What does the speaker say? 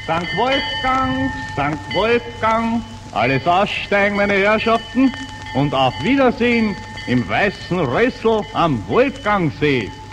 St. Wolfgang, St. Wolfgang, alles aussteigen, meine Herrschaften, und auf Wiedersehen im weißen Rössl am Wolfgangsee.